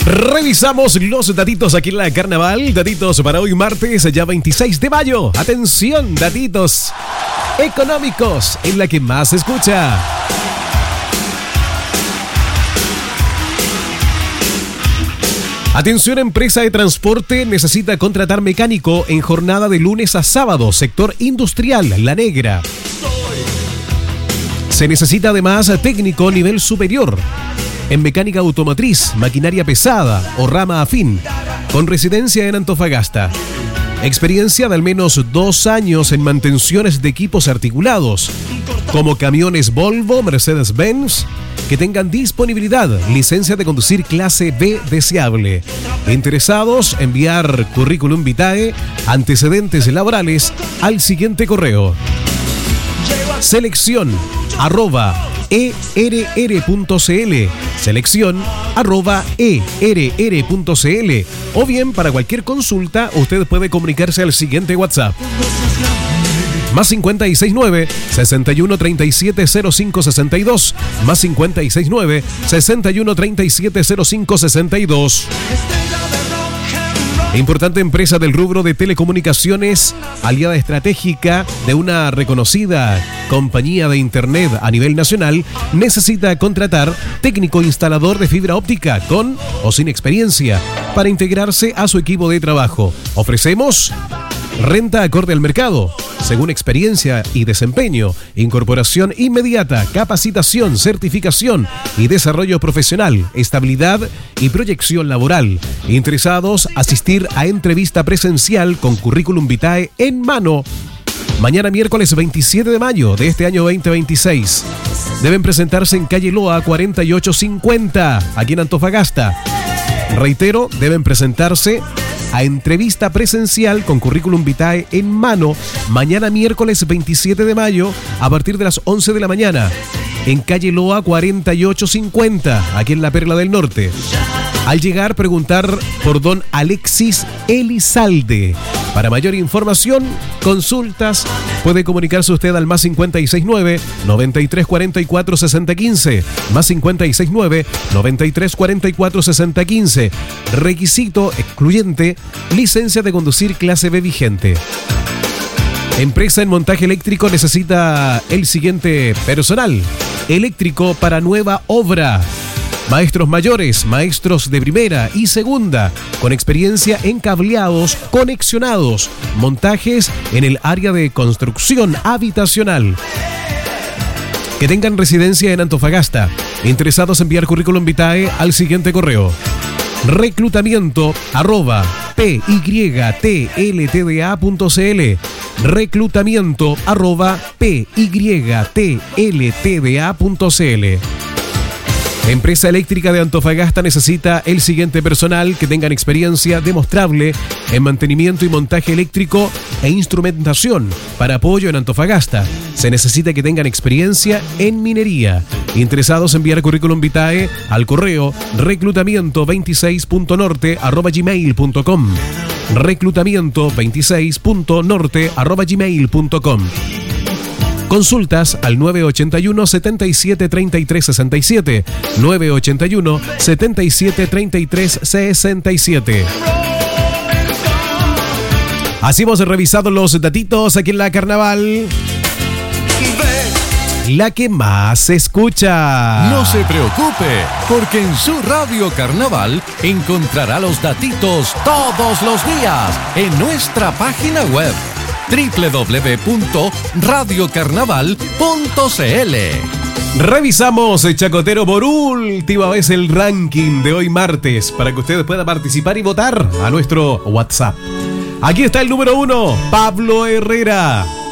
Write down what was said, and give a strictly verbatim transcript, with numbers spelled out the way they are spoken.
Revisamos los datitos aquí en la Carnaval. Datitos para hoy martes, ya veintiséis de mayo. Atención, datitos económicos en la que más se escucha. Atención, empresa de transporte necesita contratar mecánico en jornada de lunes a sábado, sector industrial, La Negra. Se necesita además técnico nivel superior en mecánica automotriz, maquinaria pesada o rama afín, con residencia en Antofagasta. Experiencia de al menos dos años en mantenciones de equipos articulados, como camiones Volvo, Mercedes-Benz, que tengan disponibilidad, licencia de conducir clase B deseable. Interesados, enviar currículum vitae, antecedentes laborales al siguiente correo: selección arroba err.cl, selección arroba err.cl, o bien para cualquier consulta usted puede comunicarse al siguiente WhatsApp: más cincuenta y seis nueve, sesenta y uno treinta y siete cero cinco sesenta y dos, más cincuenta y seis nueve, sesenta y uno treinta y siete cero cinco sesenta y dos. Importante empresa del rubro de telecomunicaciones, aliada estratégica de una reconocida compañía de internet a nivel nacional, necesita contratar técnico instalador de fibra óptica con o sin experiencia para integrarse a su equipo de trabajo. Ofrecemos renta acorde al mercado, según experiencia y desempeño, incorporación inmediata, capacitación, certificación y desarrollo profesional, estabilidad y proyección laboral. Interesados, asistir a entrevista presencial con currículum vitae en mano. Mañana miércoles veintisiete de mayo de este año veinte veintiséis. Deben presentarse en calle Loa cuarenta y ocho cincuenta, aquí en Antofagasta. Reitero, deben presentarse a entrevista presencial con currículum vitae en mano mañana miércoles veintisiete de mayo a partir de las once de la mañana en calle Loa cuarenta y ocho cincuenta, aquí en la Perla del Norte. Al llegar, preguntar por don Alexis Elizalde. Para mayor información, consultas, puede comunicarse usted al más cincuenta y seis nueve, noventa y tres cuarenta y cuatro sesenta quince, más cincuenta y seis nueve, noventa y tres cuarenta y cuatro sesenta quince. Requisito excluyente: licencia de conducir clase B vigente. Empresa en montaje eléctrico necesita el siguiente personal: eléctrico para nueva obra, maestros mayores, maestros de primera y segunda, con experiencia en cableados, conexionados, montajes en el área de construcción habitacional. Que tengan residencia en Antofagasta. Interesados, enviar currículum vitae al siguiente correo: reclutamiento arroba pytltda.cl, reclutamiento arroba pytltda.cl. Empresa Eléctrica de Antofagasta necesita el siguiente personal: que tengan experiencia demostrable en mantenimiento y montaje eléctrico e instrumentación para apoyo en Antofagasta. Se necesita que tengan experiencia en minería. Interesados, enviar currículum vitae al correo reclutamiento veintiséis punto norte arroba gmail punto com, reclutamiento veintiséis punto norte arroba gmail punto com. Consultas al nueve ochenta y uno, setenta y siete, treinta y tres sesenta y siete, nueve ochenta y uno, setenta y siete, treinta y tres sesenta y siete. Así hemos revisado los datitos aquí en la Carnaval, la que más se escucha. No se preocupe, porque en su Radio Carnaval encontrará los datitos todos los días en nuestra página web doble u doble u doble u punto radio carnaval punto c l. Revisamos, Chacotero, por última vez el ranking de hoy martes para que usted pueda participar y votar a nuestro WhatsApp. Aquí está el número uno, Pablo Herrera.